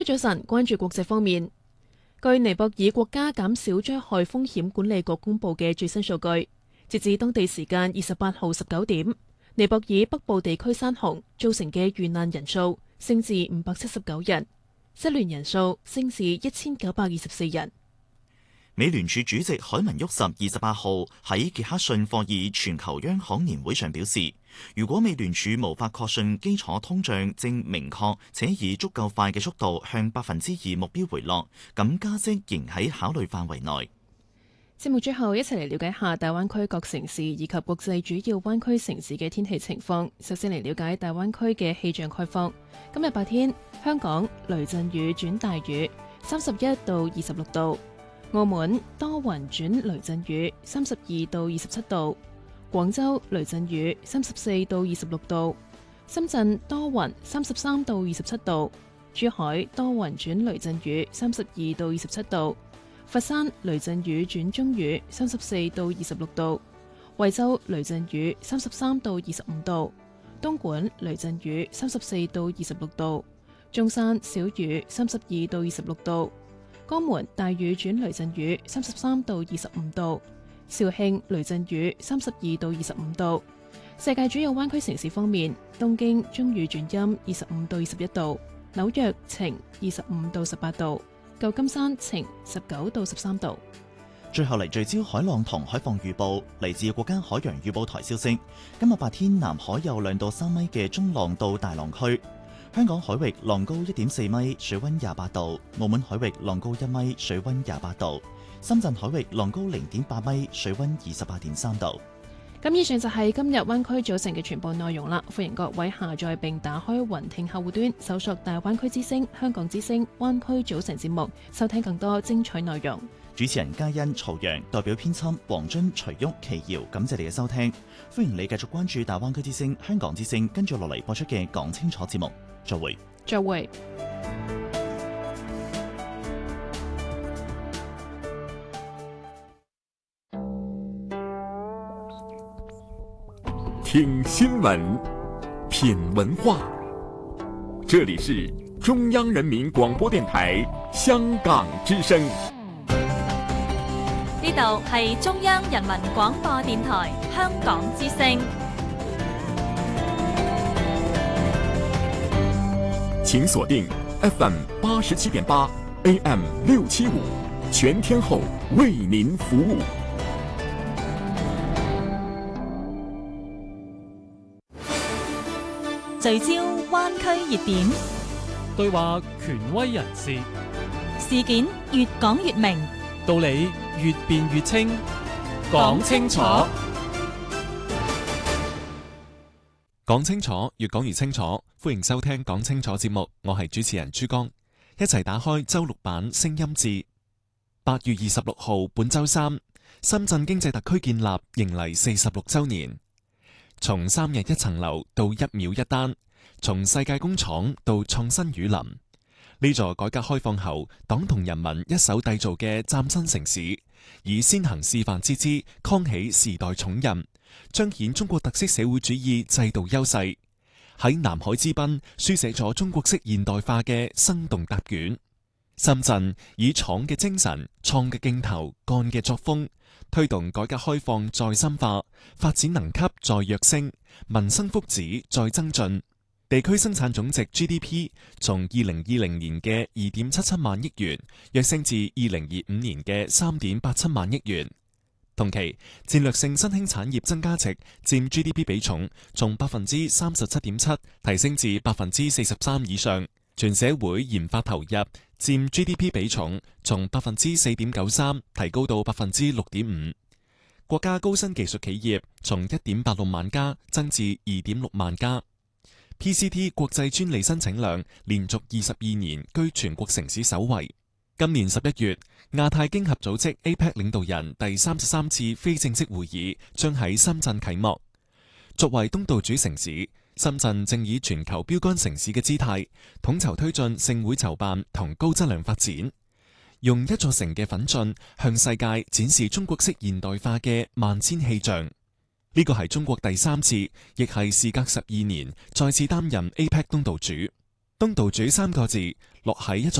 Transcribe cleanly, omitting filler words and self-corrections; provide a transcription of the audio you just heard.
早晨，關注國際方面。據尼泊爾國家減少災害風險管理局公布嘅最新數據，截至當地時間28號19點，尼泊爾北部地區山洪造成嘅遇難人數升至579人，失聯人數升至1924人。 美聯儲主席海文沃什28號喺傑克遜霍爾全球央行年會上表示，如果美聯儲無法確信基礎通脹正明確且以足夠快嘅速度向2%目標回落，咁加息仍喺考慮範圍內。 節目最後一齊嚟了解下大灣區各城市以及國際主要灣區城市嘅天氣情況。首先嚟了解大灣區嘅氣象概況。今日白天，香港雷陣雨轉大雨，31到26度。澳門多雲轉雷陣雨，32到27度；廣州雷陣雨34到26度；深圳多雲33到27度；珠海多雲轉雷陣雨32到27度；佛山雷陣雨轉中雨34到26度；惠州雷陣雨33到25度；東莞雷陣雨34到26度；中山小雨32到26度。江門大雨轉雷陣雨33到25度，肇慶雷陣雨32到25度。世界主要灣區城市方面，東京中雨轉陰25到21度，紐約晴25到18度，舊金山晴19到13度。 最後嚟聚焦海浪同海況預報，嚟自國家海洋預報台消息，今日白天南海有2到3米嘅中浪到大浪區。香港海域浪高1.4米，水溫28度；澳門海域浪高1米，水溫28度；深圳海域浪高0.8米，水溫28.3度。 咁以上就係今日灣區早晨嘅全部內容啦。歡迎各位下載並打開雲聽客戶端，搜索大灣區之聲、香港之聲、灣區早晨節目，收聽更多精彩內容。 主持人嘉欣、曹陽，代表編輯黃津、徐旭、奇瑤，感謝你嘅收聽。歡迎你繼續關注大灣區之聲、香港之聲，跟住落嚟播出嘅講清楚節目。再會。 再會。 聽新聞，品文化。這裡是中央人民廣播電台香港之聲。 呢度係中央人民廣播電台香港之聲。 請鎖定 FM 87.8 AM 675，全天候為您服務。 聚焦灣區熱點， 對話權威人士， 事件越講越明， 道理越辯越清，講清楚。講清楚，越講越清楚。歡迎收聽講清楚節目，我係主持人朱江，一齊打開周六版聲音誌。8月26號，本周三，深圳經濟特區建立迎嚟46周年。從3日1層樓到1秒1單，從世界工廠到創新雨林，呢座改革開放後黨同人民一手締造嘅嶄新城市，以先行示範之姿扛起時代重任，彰顯中國特色社會主義制度優勢，喺南海之濱書寫咗中國式現代化嘅生動答卷。深圳以闖嘅精神、創嘅勁頭、幹嘅作風，推動改革開放再深化，發展能級再躍升，民生福祉再增進。地區生產總值 GDP 從2020年嘅2.77萬億元躍升至2025年嘅3.87萬億元。同期，戰略性新興產業增加值佔 GDP 比重從 37.7% 提升至 43% 以上。全社會研發投入佔 GDP 比重從 4.93% 提高到 6.5%。國家高新技術企業從 1.86 萬家增至 2.6 萬家。PCT 國際專利申請量連續22年居全國城市首位。今年11月，亞太經合組織 APEC 領導人第33次非正式會議將喺深圳啟幕。作為東道主城市，深圳正以全球標杆城市嘅姿態，統籌推進盛會籌辦同高質量發展，用一座城嘅奮進向世界展示中國式現代化嘅萬千氣象。呢個係中國第3次，亦係事隔12年再次擔任 APEC 東道主。東道主3個字落喺一座